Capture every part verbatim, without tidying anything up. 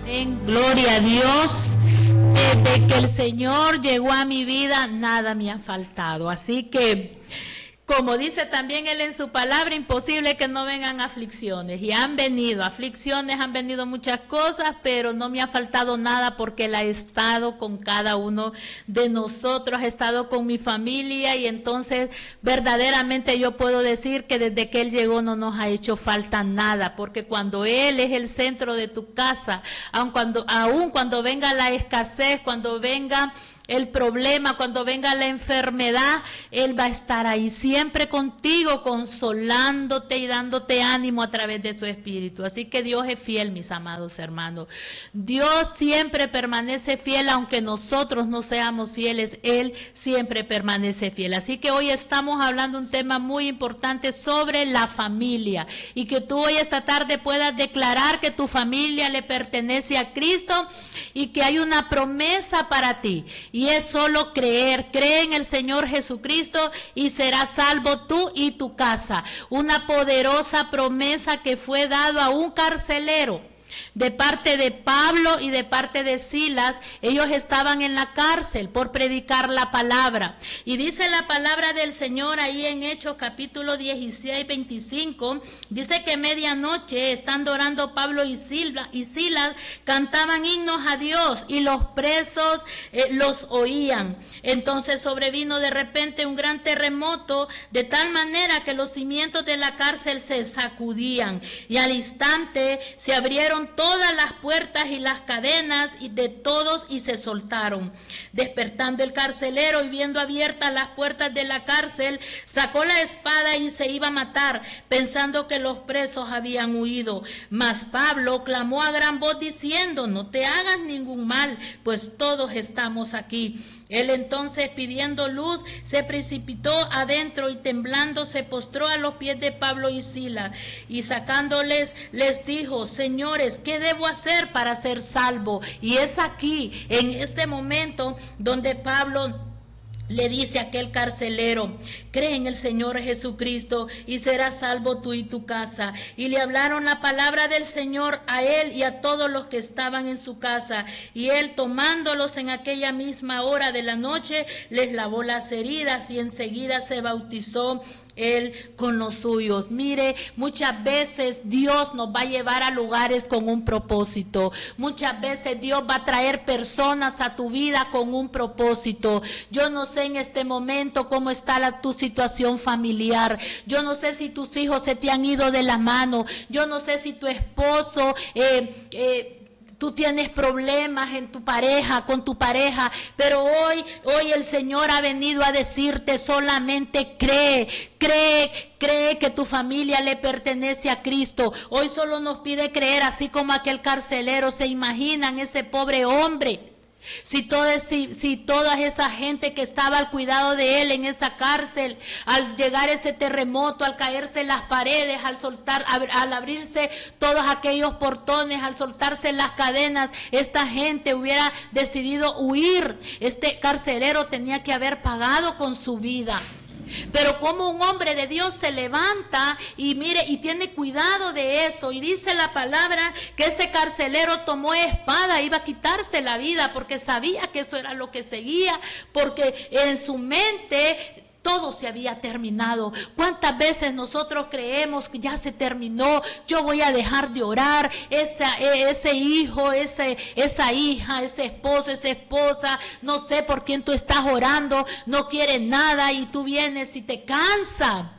En gloria a Dios. Desde que el Señor llegó a mi vida, nada me ha faltado. Así que, como dice también Él en su palabra, imposible que no vengan aflicciones. Y han venido aflicciones, han venido muchas cosas, pero no me ha faltado nada porque Él ha estado con cada uno de nosotros, ha estado con mi familia, y entonces verdaderamente yo puedo decir que desde que Él llegó no nos ha hecho falta nada, porque cuando Él es el centro de tu casa, aun cuando, aun cuando venga la escasez, cuando venga el problema, cuando venga la enfermedad, Él va a estar ahí siempre contigo, consolándote y dándote ánimo a través de su Espíritu. Así que Dios es fiel, mis amados hermanos. Dios siempre permanece fiel, aunque nosotros no seamos fieles, Él siempre permanece fiel. Así que hoy estamos hablando un tema muy importante sobre la familia, y que tú hoy esta tarde puedas declarar que tu familia le pertenece a Cristo y que hay una promesa para ti. Y es solo creer, cree en el Señor Jesucristo y serás salvo tú y tu casa. Una poderosa promesa que fue dado a un carcelero. De parte de Pablo y de parte de Silas, ellos estaban en la cárcel por predicar la palabra. Y dice la palabra del Señor ahí en Hechos capítulo dieciséis, veinticinco, dice que medianoche, estando orando Pablo y Silas, y Silas cantaban himnos a Dios, y los presos eh, los oían. Entonces sobrevino de repente un gran terremoto, de tal manera que los cimientos de la cárcel se sacudían, y al instante se abrieron todas las puertas y las cadenas de todos y se soltaron. Despertando el carcelero y viendo abiertas las puertas de la cárcel, sacó la espada y se iba a matar, pensando que los presos habían huido. Mas Pablo clamó a gran voz diciendo: no te hagas ningún mal, pues todos estamos aquí. Él entonces, pidiendo luz, se precipitó adentro y temblando se postró a los pies de Pablo y Silas, y sacándoles les dijo: señores, ¿qué debo hacer para ser salvo? Y es aquí, en este momento, donde Pablo le dice a aquel carcelero: cree en el Señor Jesucristo y serás salvo tú y tu casa. Y le hablaron la palabra del Señor a él y a todos los que estaban en su casa. Y él, tomándolos en aquella misma hora de la noche, les lavó las heridas y enseguida se bautizó él con los suyos. Mire, muchas veces Dios nos va a llevar a lugares con un propósito. Muchas veces Dios va a traer personas a tu vida con un propósito. Yo no sé en este momento cómo está la, tu situación familiar. Yo no sé si tus hijos se te han ido de la mano. Yo no sé si tu esposo eh, eh, tú tienes problemas en tu pareja, con tu pareja, pero hoy, hoy el Señor ha venido a decirte: solamente cree, cree, cree que tu familia le pertenece a Cristo. Hoy solo nos pide creer, así como aquel carcelero. ¿Se imaginan ese pobre hombre? Si toda, si, si toda esa gente que estaba al cuidado de él en esa cárcel, al llegar ese terremoto, al caerse las paredes, al soltar, al abrirse todos aquellos portones, al soltarse las cadenas, esta gente hubiera decidido huir, este carcelero tenía que haber pagado con su vida. Pero como un hombre de Dios se levanta y mire, y tiene cuidado de eso, y dice la palabra que ese carcelero tomó espada, iba a quitarse la vida porque sabía que eso era lo que seguía, porque en su mente todo se había terminado. ¿Cuántas veces nosotros creemos que ya se terminó? Yo voy a dejar de orar. Esa, ese hijo, ese, esa hija, ese esposo, esa esposa, no sé por quién tú estás orando, no quiere nada, y tú vienes y te cansa.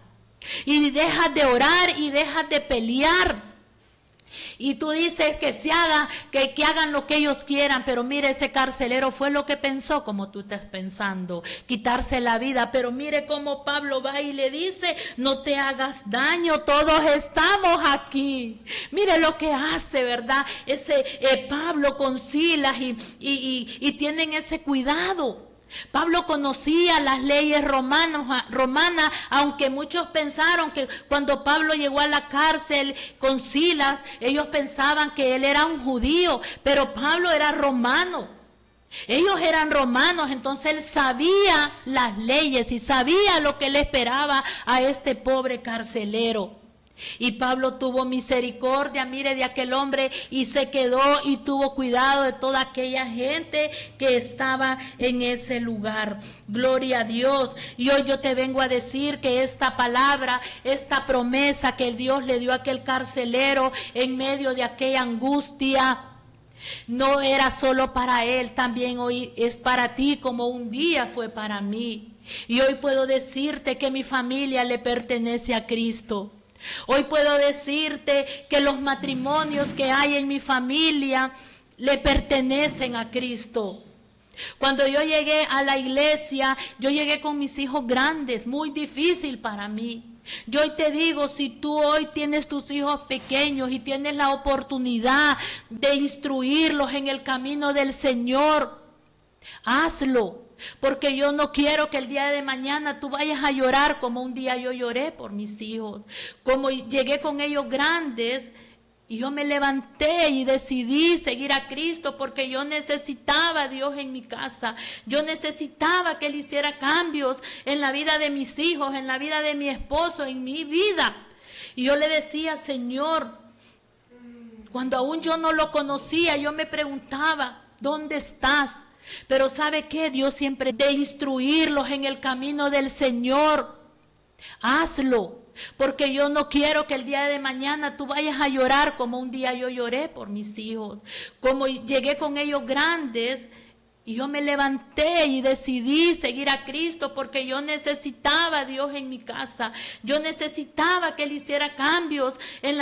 Y dejas de orar y dejas de pelear. Y tú dices que se haga, que, que hagan lo que ellos quieran, pero mire, ese carcelero fue lo que pensó, como tú estás pensando, quitarse la vida. Pero mire cómo Pablo va y le dice: no te hagas daño, todos estamos aquí. Mire lo que hace, ¿verdad? Ese eh, Pablo con Silas y, y, y, y tienen ese cuidado. Pablo conocía las leyes romanas, romanas, aunque muchos pensaron que cuando Pablo llegó a la cárcel con Silas, ellos pensaban que él era un judío, pero Pablo era romano. Ellos eran romanos, entonces él sabía las leyes y sabía lo que le esperaba a este pobre carcelero. Y Pablo tuvo misericordia, mire, de aquel hombre y se quedó y tuvo cuidado de toda aquella gente que estaba en ese lugar. Gloria a Dios. Y hoy yo te vengo a decir que esta palabra, esta promesa que Dios le dio a aquel carcelero en medio de aquella angustia, no era solo para él, también hoy es para ti como un día fue para mí. Y hoy puedo decirte que mi familia le pertenece a Cristo. Hoy puedo decirte que los matrimonios que hay en mi familia le pertenecen a Cristo. Cuando yo llegué a la iglesia, yo llegué con mis hijos grandes, muy difícil para mí. Yo hoy te digo, si tú hoy tienes tus hijos pequeños y tienes la oportunidad de instruirlos en el camino del Señor, hazlo. Porque yo no quiero que el día de mañana tú vayas a llorar como un día yo lloré por mis hijos. Como llegué con ellos grandes y yo me levanté y decidí seguir a Cristo porque yo necesitaba a Dios en mi casa. Yo necesitaba que Él hiciera cambios en la vida de mis hijos, en la vida de mi esposo, en mi vida. Y yo le decía, Señor, cuando aún yo no lo conocía, yo me preguntaba, ¿dónde estás? Pero ¿sabe qué? Dios siempre de instruirlos en el camino del Señor. Hazlo, porque yo no quiero que el día de mañana tú vayas a llorar como un día yo lloré por mis hijos. Como llegué con ellos grandes y yo me levanté y decidí seguir a Cristo porque yo necesitaba a Dios en mi casa. Yo necesitaba que Él hiciera cambios en la